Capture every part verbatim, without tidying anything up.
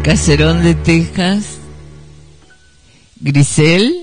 Caserón de Texas. Grisel.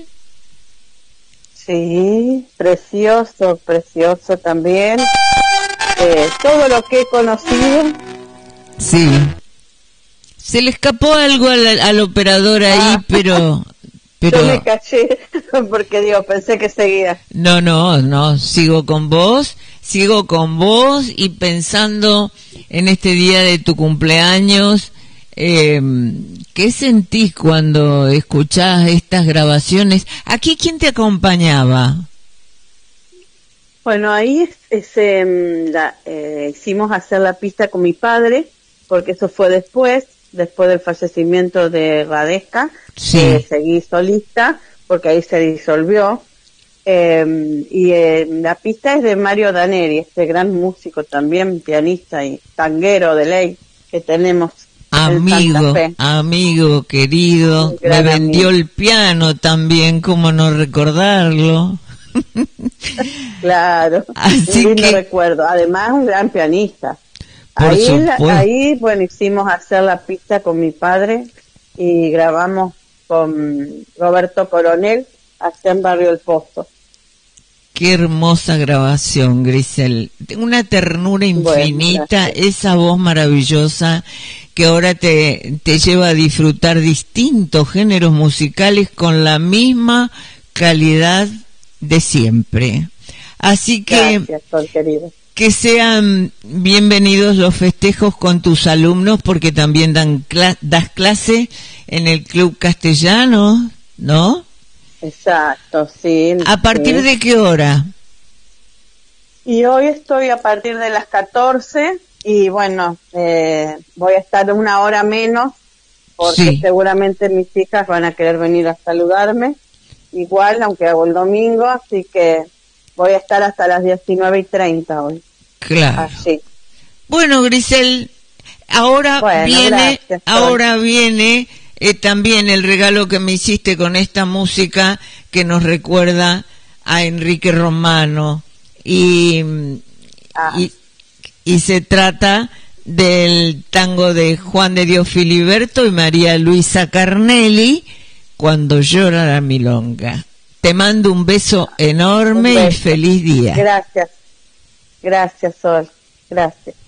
Sí, precioso, precioso también. Eh, todo lo que he conocido. Sí. Se le escapó algo al, al operador ahí, ah. pero... pero yo me caché porque digo, pensé que seguía. No, no, no, sigo con vos, sigo con vos y pensando en este día de tu cumpleaños, eh, ¿qué sentís cuando escuchás estas grabaciones? ¿Aquí quién te acompañaba? Bueno, ahí es, es, eh, la, eh, hicimos hacer la pista con mi padre, porque eso fue después, después del fallecimiento de Radesca. Sí. Eh, seguí solista, porque ahí se disolvió. Eh, y eh, la pista es de Mario Daneri, este gran músico también, pianista y tanguero de ley que tenemos. Amigo, amigo querido, me vendió amigo. El piano también, cómo no recordarlo. Claro, así un lindo que recuerdo, además un gran pianista. Por ahí, supuesto. ahí, bueno, hicimos hacer la pista con mi padre y grabamos con Roberto Coronel, allá en Barrio El Pozo. Qué hermosa grabación, Grisel. Una ternura infinita, bueno, esa voz maravillosa que ahora te, te lleva a disfrutar distintos géneros musicales con la misma calidad de siempre. Así que, gracias, Sol, querido. Que sean bienvenidos los festejos con tus alumnos, porque también dan cla- das clase en el Club Castellano, ¿no? Exacto, sí. ¿A partir sí. de qué hora? Y hoy estoy a partir de las catorce y bueno, eh, voy a estar una hora menos porque sí. seguramente mis hijas van a querer venir a saludarme, igual, aunque hago el domingo, así que voy a estar hasta las diecinueve y treinta hoy. Claro. Así. Bueno, Grisel, ahora bueno, viene, gracias, ahora viene eh, también el regalo que me hiciste con esta música que nos recuerda a Enrique Romano y, ah. y, y se trata del tango de Juan de Dios Filiberto y María Luisa Carnelli, Cuando llora la milonga. Te mando un beso enorme un beso. Y feliz día. Gracias. Gracias, Sol. Gracias.